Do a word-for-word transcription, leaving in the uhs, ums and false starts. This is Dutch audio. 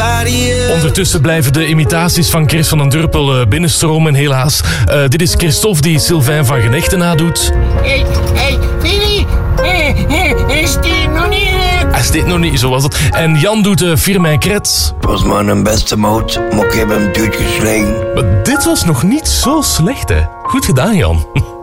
Ondertussen blijven de imitaties van Chris van den Durpel uh, binnenstromen, helaas. Uh, dit is Christophe die Sylvain van Genechten nadoet. Hé, hé, Vivi, is die nog niet... Hij is dit nog niet, zo was het. En Jan doet uh, Firmin Kret. Het was maar een beste moot, maar ik heb hem doodgeslagen. Maar dit was nog niet zo slecht, hè. Goed gedaan, Jan.